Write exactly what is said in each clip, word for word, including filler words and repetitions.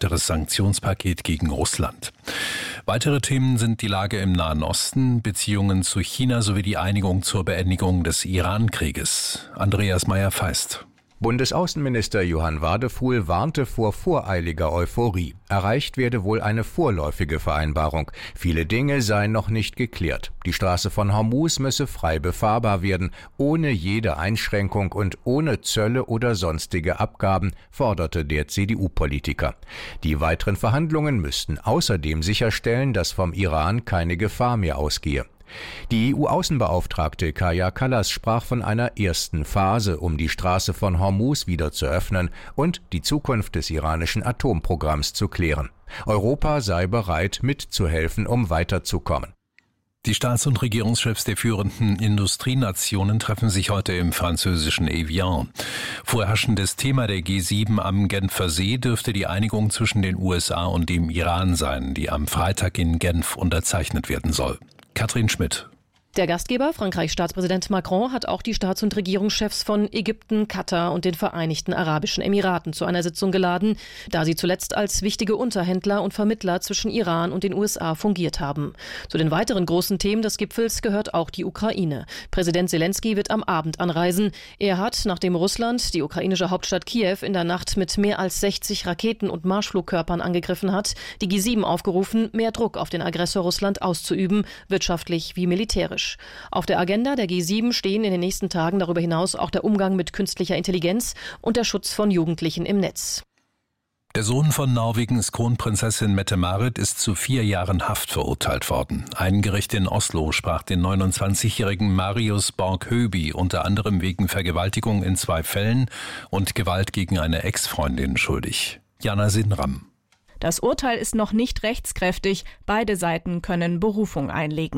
weiteres Sanktionspaket gegen Russland. Weitere Themen sind die Lage im Nahen Osten, Beziehungen zu China sowie die Einigung zur Beendigung des Iran-Krieges. Andreas Meyer-Feist. Bundesaußenminister Johann Wadefuhl warnte vor voreiliger Euphorie. Erreicht werde wohl eine vorläufige Vereinbarung. Viele Dinge seien noch nicht geklärt. Die Straße von Hormuz müsse frei befahrbar werden, ohne jede Einschränkung und ohne Zölle oder sonstige Abgaben, forderte der C D U-Politiker. Die weiteren Verhandlungen müssten außerdem sicherstellen, dass vom Iran keine Gefahr mehr ausgehe. Die E U-Außenbeauftragte Kaja Kallas sprach von einer ersten Phase, um die Straße von Hormuz wieder zu öffnen und die Zukunft des iranischen Atomprogramms zu klären. Europa sei bereit, mitzuhelfen, um weiterzukommen. Die Staats- und Regierungschefs der führenden Industrienationen treffen sich heute im französischen Evian. Vorherrschendes Thema der G sieben am Genfer See dürfte die Einigung zwischen den U S A und dem Iran sein, die am Freitag in Genf unterzeichnet werden soll. Katrin Schmidt. Der Gastgeber, Frankreichs Staatspräsident Macron, hat auch die Staats- und Regierungschefs von Ägypten, Katar und den Vereinigten Arabischen Emiraten zu einer Sitzung geladen, da sie zuletzt als wichtige Unterhändler und Vermittler zwischen Iran und den U S A fungiert haben. Zu den weiteren großen Themen des Gipfels gehört auch die Ukraine. Präsident Zelensky wird am Abend anreisen. Er hat, nachdem Russland die ukrainische Hauptstadt Kiew in der Nacht mit mehr als sechzig Raketen und Marschflugkörpern angegriffen hat, die G sieben aufgerufen, mehr Druck auf den Aggressor Russland auszuüben, wirtschaftlich wie militärisch. Auf der Agenda der G sieben stehen in den nächsten Tagen darüber hinaus auch der Umgang mit künstlicher Intelligenz und der Schutz von Jugendlichen im Netz. Der Sohn von Norwegens Kronprinzessin Mette-Marit ist zu vier Jahren Haft verurteilt worden. Ein Gericht in Oslo sprach den neunundzwanzigjährigen Marius Borg-Høby unter anderem wegen Vergewaltigung in zwei Fällen und Gewalt gegen eine Ex-Freundin schuldig. Jana Sinram. Das Urteil ist noch nicht rechtskräftig. Beide Seiten können Berufung einlegen.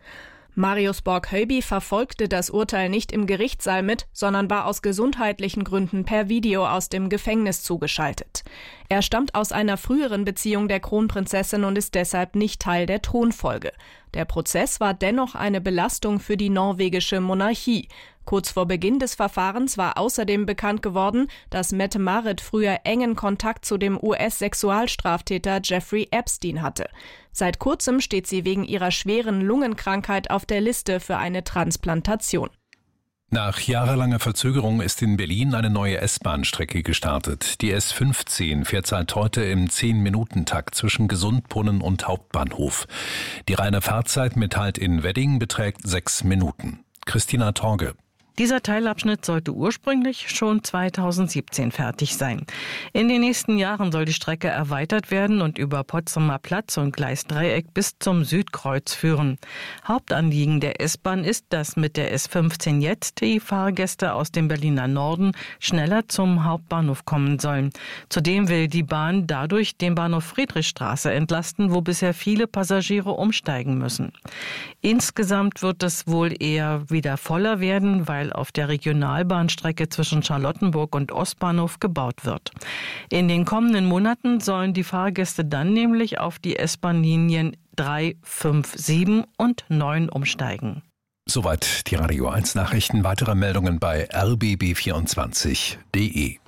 Marius Borg-Høby verfolgte das Urteil nicht im Gerichtssaal mit, sondern war aus gesundheitlichen Gründen per Video aus dem Gefängnis zugeschaltet. Er stammt aus einer früheren Beziehung der Kronprinzessin und ist deshalb nicht Teil der Thronfolge. Der Prozess war dennoch eine Belastung für die norwegische Monarchie. Kurz vor Beginn des Verfahrens war außerdem bekannt geworden, dass Mette-Marit früher engen Kontakt zu dem U S-Sexualstraftäter Jeffrey Epstein hatte. Seit kurzem steht sie wegen ihrer schweren Lungenkrankheit auf der Liste für eine Transplantation. Nach jahrelanger Verzögerung ist in Berlin eine neue S-Bahn-Strecke gestartet. Die S fünfzehn fährt seit heute im zehn-Minuten-Takt zwischen Gesundbrunnen und Hauptbahnhof. Die reine Fahrzeit mit Halt in Wedding beträgt sechs Minuten. Christina Torge. Dieser Teilabschnitt sollte ursprünglich schon zweitausendsiebzehn fertig sein. In den nächsten Jahren soll die Strecke erweitert werden und über Potsdamer Platz und Gleisdreieck bis zum Südkreuz führen. Hauptanliegen der S-Bahn ist, dass mit der S fünfzehn jetzt die Fahrgäste aus dem Berliner Norden schneller zum Hauptbahnhof kommen sollen. Zudem will die Bahn dadurch den Bahnhof Friedrichstraße entlasten, wo bisher viele Passagiere umsteigen müssen. Insgesamt wird es wohl eher wieder voller werden, weil auf der Regionalbahnstrecke zwischen Charlottenburg und Ostbahnhof gebaut wird. In den kommenden Monaten sollen die Fahrgäste dann nämlich auf die S-Bahn-Linien drei, fünf, sieben und neun umsteigen. Soweit die Radio eins Nachrichten. Weitere Meldungen bei r b b vierundzwanzig punkt d e.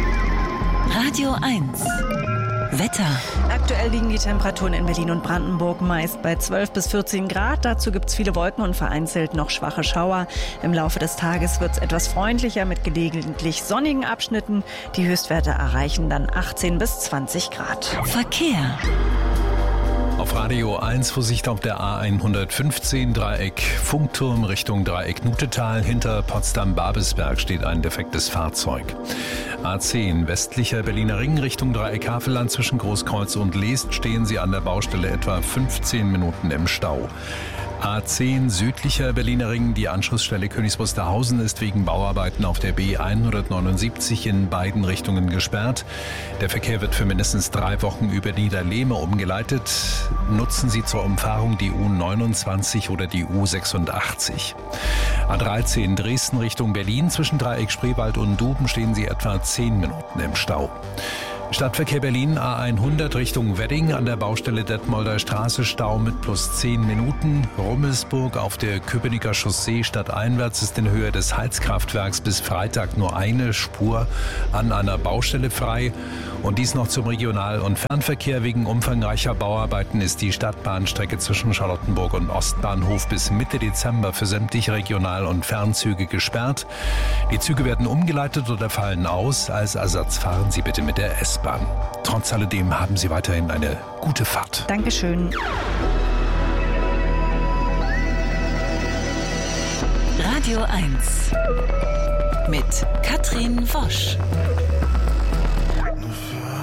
Radio eins Wetter. Aktuell liegen die Temperaturen in Berlin und Brandenburg meist bei zwölf bis vierzehn Grad. Dazu gibt es viele Wolken und vereinzelt noch schwache Schauer. Im Laufe des Tages wird es etwas freundlicher mit gelegentlich sonnigen Abschnitten. Die Höchstwerte erreichen dann achtzehn bis zwanzig Grad. Verkehr. Auf Radio eins Vorsicht auf der A hundertfünfzehn Dreieck Funkturm Richtung Dreieck Nutetal. Hinter Potsdam-Babelsberg steht ein defektes Fahrzeug. A zehn westlicher Berliner Ring Richtung Dreieck Havelland zwischen Großkreuz und Leest stehen Sie an der Baustelle etwa fünfzehn Minuten im Stau. A zehn südlicher Berliner Ring, die Anschlussstelle Königs Wusterhausen ist wegen Bauarbeiten auf der B hundertneunundsiebzig in beiden Richtungen gesperrt. Der Verkehr wird für mindestens drei Wochen über Niederlehme umgeleitet. Nutzen Sie zur Umfahrung die U neunundzwanzig oder die U sechsundachtzig. A dreizehn Dresden Richtung Berlin zwischen Dreieck Spreewald und Duben stehen Sie etwa zehn Minuten im Stau. Stadtverkehr Berlin A hundert Richtung Wedding an der Baustelle Detmolder Straße Stau mit plus zehn Minuten. Rummelsburg auf der Köpenicker Chaussee stadteinwärts ist in Höhe des Heizkraftwerks bis Freitag nur eine Spur an einer Baustelle frei. Und dies noch zum Regional- und Fernverkehr. Wegen umfangreicher Bauarbeiten ist die Stadtbahnstrecke zwischen Charlottenburg und Ostbahnhof bis Mitte Dezember für sämtliche Regional- und Fernzüge gesperrt. Die Züge werden umgeleitet oder fallen aus. Als Ersatz fahren Sie bitte mit der S-Bahn. Trotz alledem haben Sie weiterhin eine gute Fahrt. Dankeschön. Radio eins mit Katrin Wosch.